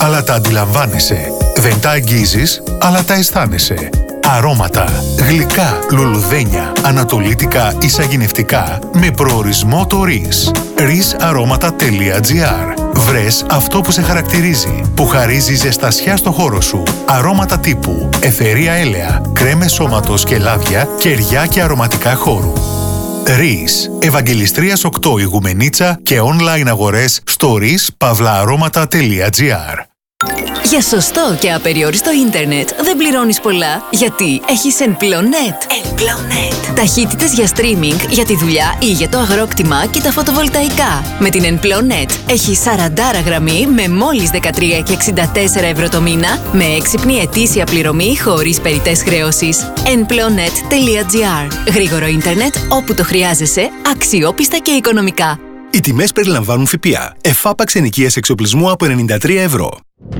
αλλά τα αντιλαμβάνεσαι. Δεν τα αγγίζεις, αλλά τα αισθάνεσαι. Αρώματα, γλυκά, λουλουδένια, ανατολίτικα ή σαγηνευτικά με προορισμό το RIS. risaromaτα.gr. Βρες αυτό που σε χαρακτηρίζει, που χαρίζει ζεστασιά στο χώρο σου. Αρώματα τύπου αιθερία έλαια, κρέμες σώματος και λάδια, κεριά και αρωματικά χώρου. RIS. Ευαγγελιστρίας 8 Ηγουμενίτσα και online αγορές στο rispavlaaromaτα.gr. Για σωστό και απεριόριστο ίντερνετ δεν πληρώνεις πολλά, γιατί έχεις Enplonet. Ταχύτητες για streaming, για τη δουλειά ή για το αγρόκτημα και τα φωτοβολταϊκά. Με την Enplonet έχεις 40 γραμμή με μόλις 13,64 ευρώ το μήνα, με έξυπνη ετήσια πληρωμή χωρίς περιττές χρεώσεις. Enplonet.gr. Γρήγορο ίντερνετ όπου το χρειάζεσαι, αξιόπιστα και οικονομικά. Οι τιμές περιλαμβάνουν ΦΠΑ. Εφάπαξ ενοικίας εξοπλισμού από 93 ευρώ.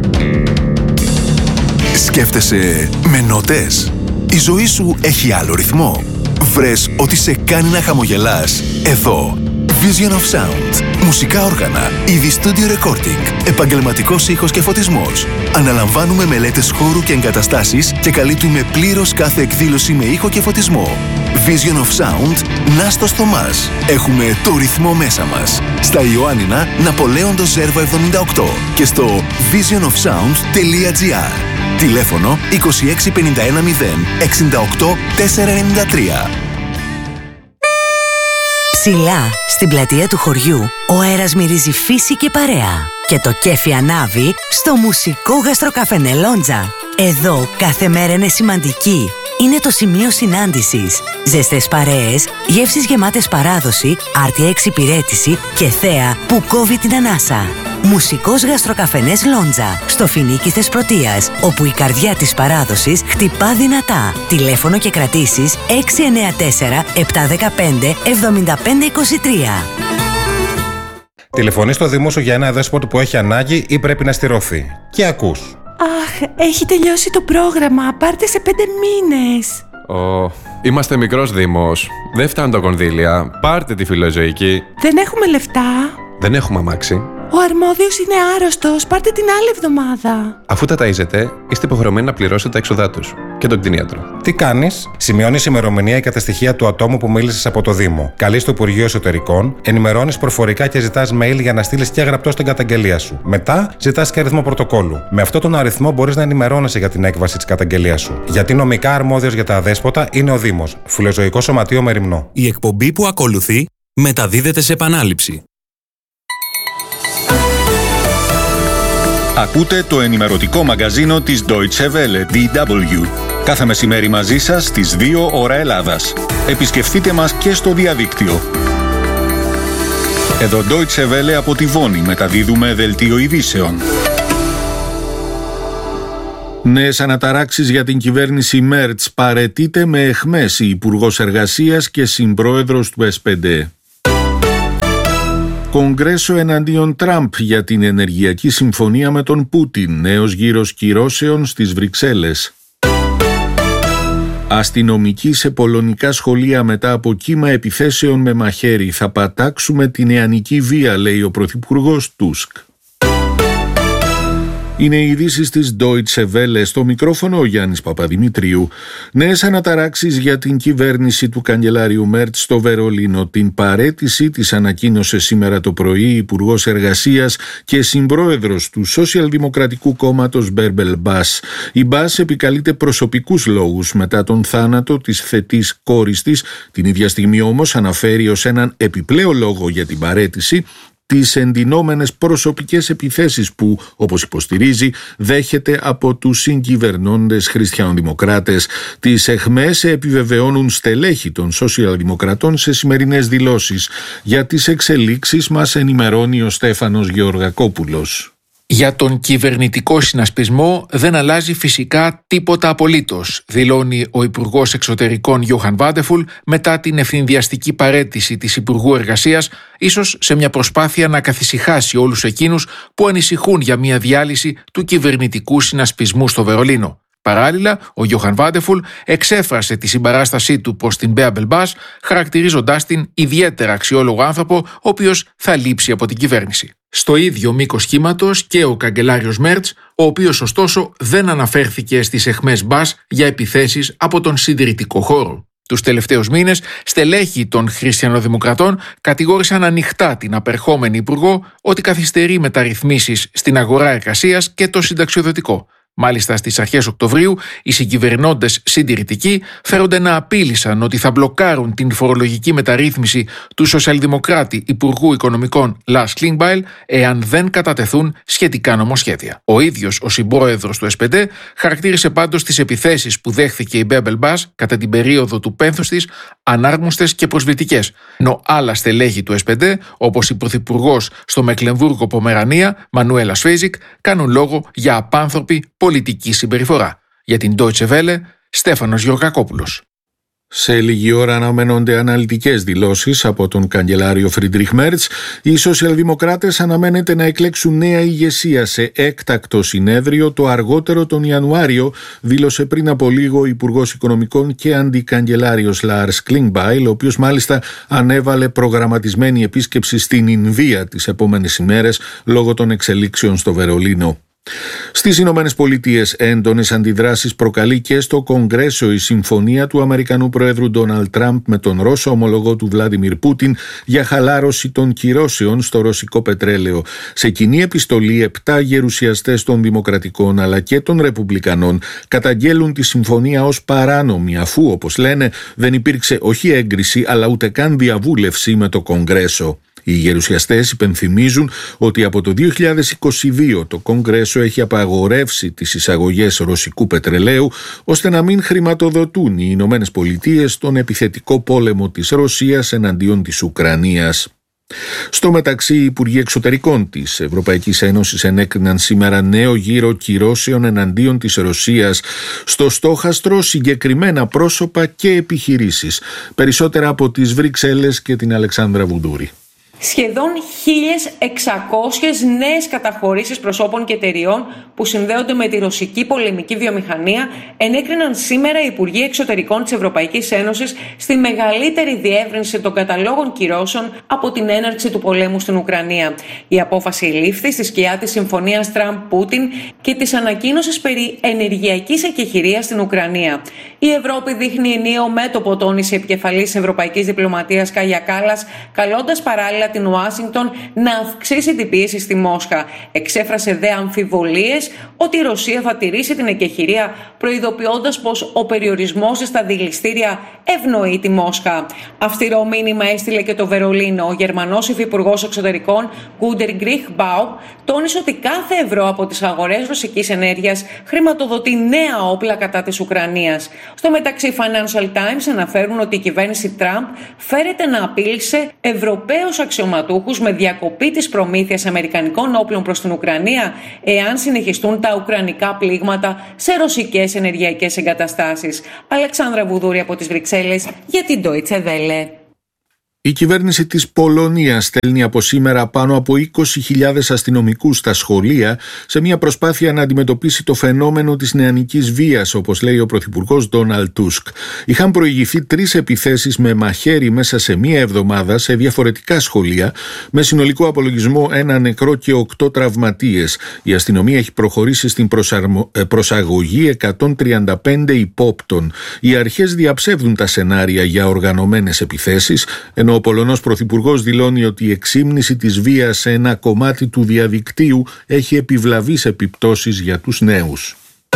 Σκέφτεσαι με νότες? Η ζωή σου έχει άλλο ρυθμό? Βρες ότι σε κάνει να χαμογελάς? Εδώ. Vision of Sound. Μουσικά όργανα, είδη studio recording, επαγγελματικός ήχος και φωτισμός. Αναλαμβάνουμε μελέτες χώρου και εγκαταστάσεις και καλύπτουμε πλήρως κάθε εκδήλωση με ήχο και φωτισμό. Vision of Sound, Νάστος Θωμάς. Έχουμε το ρυθμό μέσα μας. Στα Ιωάννινα, Ναπολέοντος Ζέρβο 78 και στο visionofsound.gr. Τηλέφωνο 26 51 0 68 493. Ψηλά, στην πλατεία του χωριού, ο αέρας μυρίζει φύση και παρέα. Και το κέφι ανάβει στο μουσικό γαστροκαφενέ Λόντζα. Εδώ κάθε μέρα είναι σημαντική. Είναι το σημείο συνάντησης. Ζεστές παρέες, γεύσεις γεμάτες παράδοση, άρτια εξυπηρέτηση και θέα που κόβει την ανάσα. Μουσικός γαστροκαφενές Λόντζα, στο Φοινίκι Θεσπρωτείας, όπου η καρδιά της παράδοσης χτυπά δυνατά. Τηλέφωνο και κρατήσεις 694 715 7523. Τηλεφωνείς στο Δήμο σου για ένα δέσποτο που έχει ανάγκη ή πρέπει να στηρωθεί. Και ακούς. Αχ, έχει τελειώσει το πρόγραμμα. Πάρτε σε 5 μήνες. Είμαστε μικρός Δήμος. Δεν φτάνουν τα κονδύλια. Πάρτε τη φιλοζωική. Δεν έχουμε λεφτά. Δεν έχουμε αμάξι. Ο αρμόδιος είναι άρρωστος. Πάρτε την άλλη εβδομάδα. Αφού τα ταΐζετε, είστε υποχρεωμένοι να πληρώσετε τα έξοδά τους και τον κτηνίατρο. Τι κάνεις? Σημειώνεις ημερομηνία και τα στοιχεία του ατόμου που μίλησες από το Δήμο. Καλείς το Υπουργείο Εσωτερικών, ενημερώνεις προφορικά και ζητάς mail για να στείλεις και γραπτό την καταγγελία σου. Μετά ζητάς και αριθμό πρωτοκόλλου. Με αυτόν τον αριθμό μπορείς να ενημερώνεσαι για την έκβαση της καταγγελίας σου. Γιατί νομικά αρμόδιος για τα αδέσποτα είναι ο Δήμος. Φιλοζωικό Σωματείο Μεριμνό. Η εκπομπή που ακολουθεί μεταδίδεται σε επανάληψη. Ακούτε το ενημερωτικό μαγκαζίνο της Deutsche Welle, DW. Κάθε μεσημέρι μαζί σας στις 2 ώρα Ελλάδας. Επισκεφτείτε μας και στο διαδίκτυο. Εδώ Deutsche Welle από τη Βόνη μεταδίδουμε δελτίο ειδήσεων. Νέες αναταράξεις για την κυβέρνηση Μέρτς. Παραιτείται με αιχμές η Υπουργός Εργασίας και συμπρόεδρος του S5. Κογκρέσο εναντίον Τραμπ για την ενεργειακή συμφωνία με τον Πούτιν. Νέος γύρος κυρώσεων στις Βρυξέλλες. Αστυνομικοί σε πολωνικά σχολεία μετά από κύμα επιθέσεων με μαχαίρι. Θα πατάξουμε την νεανική βία, λέει ο πρωθυπουργός Τούσκ. Είναι οι ειδήσεις της Deutsche Welle. Στο μικρόφωνο ο Γιάννης Παπαδημητρίου. Νέες αναταράξεις για την κυβέρνηση του καγκελάριου Μέρτς στο Βερολίνο. Την παραίτηση της ανακοίνωσε σήμερα το πρωί η Υπουργός Εργασίας και συμπρόεδρος του Σοσιαλδημοκρατικού Κόμματος Μπέρμπελ Μπάς. Η Μπάς επικαλείται προσωπικούς λόγους μετά τον θάνατο της θετής κόρης της. Την ίδια στιγμή όμως αναφέρει ως έναν επιπλέον λόγο για την παραίτηση τις εντυνόμενες προσωπικές επιθέσεις που, όπως υποστηρίζει, δέχεται από τους συγκυβερνώντες χριστιανοδημοκράτες. Τις αιχμές επιβεβαιώνουν στελέχη των σοσιαλδημοκρατών σε σημερινές δηλώσεις. Για τις εξελίξεις μας ενημερώνει ο Στέφανος Γεωργακόπουλος. Για τον κυβερνητικό συνασπισμό δεν αλλάζει φυσικά τίποτα απολύτως, δηλώνει ο Υπουργός Εξωτερικών Γιόχαν Βάντεφουλ μετά την ευθυνδιαστική παραίτηση της Υπουργού Εργασίας, ίσως σε μια προσπάθεια να καθησυχάσει όλους εκείνους που ανησυχούν για μια διάλυση του κυβερνητικού συνασπισμού στο Βερολίνο. Παράλληλα, ο Γιόχαν Βάντεφουλ εξέφρασε τη συμπαράστασή του προς την Μπέα Μπελμπάς, χαρακτηρίζοντάς την ιδιαίτερα αξιόλογο άνθρωπο, ο οποίος θα λείψει από την κυβέρνηση. Στο ίδιο μήκος κύματος και ο καγκελάριος Μέρτς, ο οποίος ωστόσο δεν αναφέρθηκε στις αιχμές Μπάς για επιθέσεις από τον συντηρητικό χώρο. Τους τελευταίους μήνες, στελέχη των χριστιανοδημοκρατών κατηγόρησαν ανοιχτά την απερχόμενη υπουργό ότι καθυστερεί μεταρρυθμίσεις στην αγορά εργασίας και το συνταξιοδοτικό. Μάλιστα στις αρχές Οκτωβρίου, οι συγκυβερνώντες συντηρητικοί φέρονται να απείλησαν ότι θα μπλοκάρουν την φορολογική μεταρρύθμιση του σοσιαλδημοκράτη Υπουργού Οικονομικών Λας Κλίνγκμπαιλ εάν δεν κατατεθούν σχετικά νομοσχέδια. Ο ίδιος ο συμπρόεδρος του SPD χαρακτήρισε πάντως τις επιθέσεις που δέχθηκε η Μπέα Μπελμπάς κατά την περίοδο του πένθους της ανάρμοστες και προσβλητικές, ενώ άλλα στελέχη του SPD, όπως η πρωθυπουργός στο Μεκλεμβούργο Πομερανία, Μανουέλα Σφέιζικ, κάνουν λόγο για απάνθρωπη πολιτική συμπεριφορά. Για την Deutsche Welle, Στέφανος Γεωργακόπουλος. Σε λίγη ώρα αναμένονται αναλυτικές δηλώσεις από τον καγκελάριο Φριντριχ Μέρτς. Οι σοσιαλδημοκράτες αναμένεται να εκλέξουν νέα ηγεσία σε έκτακτο συνέδριο το αργότερο τον Ιανουάριο, δήλωσε πριν από λίγο ο Υπουργός Οικονομικών και αντικαγκελάριος Λάρς Κλίνγκμπαιλ, ο οποίος μάλιστα ανέβαλε προγραμματισμένη επίσκεψη στην Ινδία τις επόμενες ημέρες λόγω των εξελίξεων στο Βερολίνο. Στις Ηνωμένες Πολιτείες έντονες αντιδράσεις προκαλεί και στο Κογκρέσο η συμφωνία του Αμερικανού Προέδρου Ντόναλντ Τραμπ με τον Ρώσο ομολογό του Βλάντιμιρ Πούτιν για χαλάρωση των κυρώσεων στο ρωσικό πετρέλαιο. Σε κοινή επιστολή, 7 γερουσιαστές των Δημοκρατικών αλλά και των Ρεπουμπλικανών καταγγέλουν τη συμφωνία ως παράνομη, αφού, όπως λένε, δεν υπήρξε όχι έγκριση αλλά ούτε καν διαβούλευση με το Κογκρέσο. Οι γερουσιαστές υπενθυμίζουν ότι από το 2022 το Κογκρέσο έχει απαγορεύσει τις εισαγωγές ρωσικού πετρελαίου ώστε να μην χρηματοδοτούν οι Ηνωμένες Πολιτείες τον επιθετικό πόλεμο της Ρωσίας εναντίον της Ουκρανίας. Στο μεταξύ, οι Υπουργοί Εξωτερικών της Ευρωπαϊκής Ένωσης ενέκριναν σήμερα νέο γύρο κυρώσεων εναντίον της Ρωσίας, στο στόχαστρο συγκεκριμένα πρόσωπα και επιχειρήσεις. Περισσότερα από τις Βρυξέλλες και την Αλεξάνδρα Βουδούρη. Σχεδόν 1.600 νέες καταχωρήσεις προσώπων και εταιριών που συνδέονται με τη ρωσική πολεμική βιομηχανία ενέκριναν σήμερα οι Υπουργοί Εξωτερικών της Ευρωπαϊκής Ένωσης στη μεγαλύτερη διεύρυνση των καταλόγων κυρώσεων από την έναρξη του πολέμου στην Ουκρανία. Η απόφαση λήφθη στη σκιά της συμφωνίας Τραμπ-Πούτιν και της ανακοίνωσης περί ενεργειακής εκεχηρίας στην Ουκρανία. Η Ευρώπη δείχνει ενιαίο μέτωπο, τόνισε η επικεφαλής Ευρωπαϊκής Διπλωματίας Κάγια Κάλλας, καλώντας παράλληλα την Ουάσιγκτον να αυξήσει την πίεση στη Μόσχα. Εξέφρασε δε αμφιβολίες ότι η Ρωσία θα τηρήσει την εκεχηρία, προειδοποιώντας πως ο περιορισμός στα δηληστήρια ευνοεί τη Μόσχα. Αυστηρό μήνυμα έστειλε και το Βερολίνο. Ο Γερμανός Υφυπουργός Εξωτερικών Γκούντερ Γκριχμπάουμ τόνισε ότι κάθε ευρώ από τις αγορές ρωσικής ενέργειας χρηματοδοτεί νέα όπλα κατά της Ουκρανίας. Στο μεταξύ, οι Financial Times αναφέρουν ότι η κυβέρνηση Τραμπ φέρεται να απείλησε Ευρωπαίους αξιωματούχους με διακοπή της προμήθειας αμερικανικών όπλων προς την Ουκρανία, εάν συνεχιστούν τα ουκρανικά πλήγματα σε ρωσικές ενεργειακές εγκαταστάσεις. Αλεξάνδρα Βουδούρη από τις Βρυξέλλες για την Deutsche Welle. Η κυβέρνηση της Πολωνίας στέλνει από σήμερα πάνω από 20.000 αστυνομικούς στα σχολεία σε μια προσπάθεια να αντιμετωπίσει το φαινόμενο της νεανικής βίας, όπως λέει ο πρωθυπουργός Ντόναλντ Τούσκ. Είχαν προηγηθεί 3 επιθέσεις με μαχαίρι μέσα σε μία εβδομάδα σε διαφορετικά σχολεία, με συνολικό απολογισμό 1 νεκρό και 8 τραυματίες. Η αστυνομία έχει προχωρήσει στην προσαγωγή 135 υπόπτων. Οι αρχές διαψεύδουν τα σενάρια για οργανωμένες επιθέσεις, ενώ ο Πολωνός πρωθυπουργός δηλώνει ότι η εξύμνηση της βίας σε ένα κομμάτι του διαδικτύου έχει επιβλαβείς επιπτώσεις για τους νέους.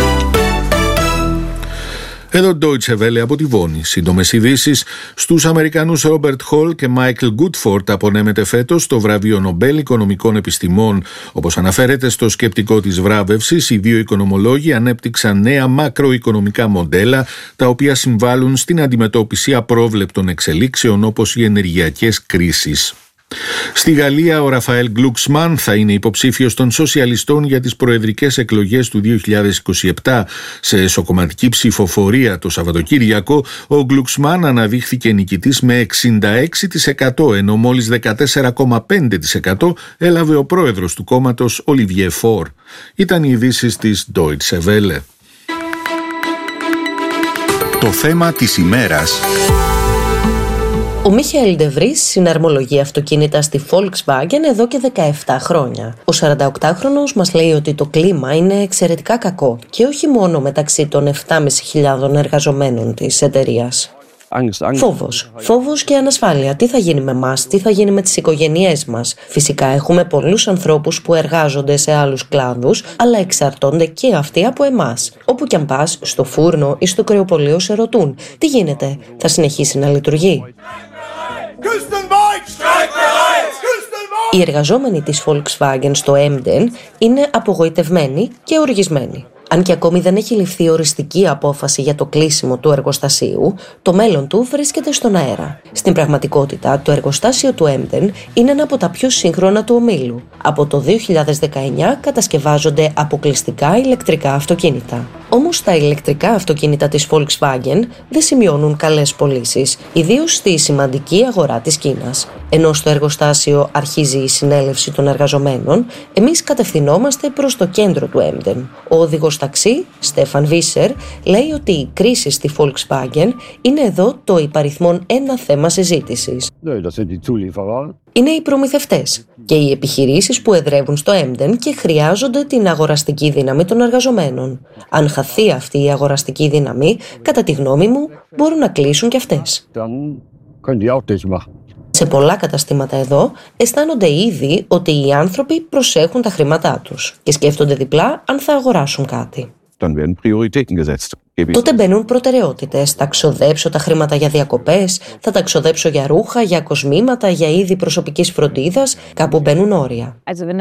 Εδώ Deutsche Welle από τη Βόνη. Σύντομες ειδήσεις. Στους Αμερικανούς Ρόμπερτ Χολ και Μάικλ Γκούτφορντ απονέμεται φέτος το βραβείο Νομπέλ Οικονομικών Επιστημών. Όπως αναφέρεται στο σκεπτικό της βράβευσης, οι 2 οικονομολόγοι ανέπτυξαν νέα μακροοικονομικά μοντέλα, τα οποία συμβάλλουν στην αντιμετώπιση απρόβλεπτων εξελίξεων όπως οι ενεργειακές κρίσεις. Στη Γαλλία, ο Ραφαέλ Γκλουξμάν θα είναι υποψήφιος των σοσιαλιστών για τις προεδρικές εκλογές του 2027. Σε εσωκομματική ψηφοφορία το Σαββατοκύριακο, ο Γκλουξμάν αναδείχθηκε νικητής με 66%, ενώ μόλις 14,5% έλαβε ο πρόεδρος του κόμματος Ολιβιέ Φορ. Ήταν οι ειδήσεις της Deutsche Welle. Το θέμα της ημέρας. Ο Μίχαελ Ντε Βρις συναρμολογεί αυτοκίνητα στη Volkswagen εδώ και 17 χρόνια. Ο 48χρονος μας λέει ότι το κλίμα είναι εξαιρετικά κακό και όχι μόνο μεταξύ των 7.500 εργαζομένων της εταιρείας. Φόβος και ανασφάλεια. Τι θα γίνει με εμάς, τι θα γίνει με τις οικογένειές μας. Φυσικά έχουμε πολλούς ανθρώπους που εργάζονται σε άλλους κλάδους, αλλά εξαρτώνται και αυτοί από εμάς. Όπου κι αν πας, στο φούρνο ή στο κρεοπωλείο σε ρωτούν τι γίνεται, θα συνεχίσει να λειτουργεί? Οι εργαζόμενοι της Volkswagen στο Emden είναι απογοητευμένοι και οργισμένοι. Αν και ακόμη δεν έχει ληφθεί οριστική απόφαση για το κλείσιμο του εργοστασίου, το μέλλον του βρίσκεται στον αέρα. Στην πραγματικότητα, το εργοστάσιο του Emden είναι ένα από τα πιο σύγχρονα του ομίλου. Από το 2019 κατασκευάζονται αποκλειστικά ηλεκτρικά αυτοκίνητα. Όμως τα ηλεκτρικά αυτοκίνητα της Volkswagen δεν σημειώνουν καλές πωλήσεις, ιδίως στη σημαντική αγορά της Κίνας. Ενώ στο εργοστάσιο αρχίζει η συνέλευση των εργαζομένων, εμείς κατευθυνόμαστε προς το κέντρο του Emden. Ο οδηγός ταξί, Στέφαν Βίσερ, λέει ότι η κρίση στη Volkswagen είναι εδώ το υπαριθμόν ένα θέμα συζήτησης. Είναι οι προμηθευτές και οι επιχειρήσεις που εδρεύουν στο Emden και χρειάζονται την αγοραστική δύναμη των εργαζομένων. Αν χαθεί αυτή η αγοραστική δύναμη, κατά τη γνώμη μου, μπορούν να κλείσουν και αυτές. Σε πολλά καταστήματα εδώ αισθάνονται ήδη ότι οι άνθρωποι προσέχουν τα χρήματά τους και σκέφτονται διπλά αν θα αγοράσουν κάτι. Τότε μπαίνουν προτεραιότητες. Θα ξοδέψω τα χρήματα για διακοπές, θα τα ξοδέψω για ρούχα, για κοσμήματα, για είδη προσωπικής φροντίδας. Κάπου μπαίνουν όρια.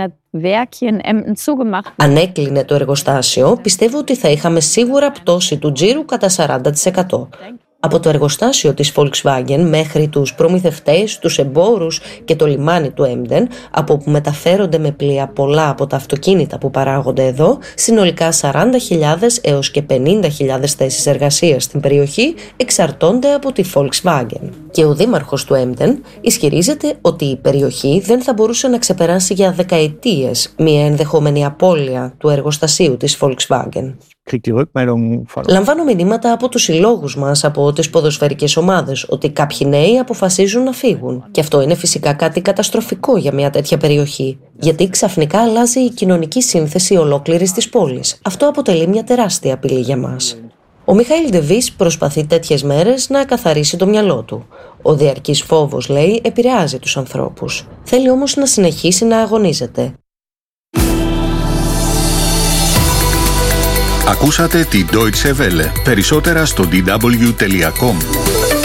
Αν έκλεινε το εργοστάσιο, πιστεύω ότι θα είχαμε σίγουρα πτώση του τζίρου κατά 40%. Από το εργοστάσιο της Volkswagen μέχρι τους προμηθευτές, τους εμπόρους και το λιμάνι του Emden, από όπου μεταφέρονται με πλοία πολλά από τα αυτοκίνητα που παράγονται εδώ, συνολικά 40.000 έως και 50.000 θέσεις εργασίας στην περιοχή εξαρτώνται από τη Volkswagen. Και ο δήμαρχος του Emden ισχυρίζεται ότι η περιοχή δεν θα μπορούσε να ξεπεράσει για δεκαετίες μια ενδεχόμενη απώλεια του εργοστασίου της Volkswagen. Λαμβάνω μηνύματα από τους συλλόγους μας, από τις ποδοσφαιρικές ομάδες, ότι κάποιοι νέοι αποφασίζουν να φύγουν. Και αυτό είναι φυσικά κάτι καταστροφικό για μια τέτοια περιοχή, γιατί ξαφνικά αλλάζει η κοινωνική σύνθεση ολόκληρης της πόλης. Αυτό αποτελεί μια τεράστια απειλή για μας. Ο Μίχαελ Ντε Βρις προσπαθεί τέτοιες μέρες να καθαρίσει το μυαλό του. Ο διαρκής φόβος, λέει, επηρεάζει τους ανθρώπους. Θέλει όμως να συνεχίσει να αγωνίζεται. Ακούσατε τη Deutsche Welle. Περισσότερα στο dw.com.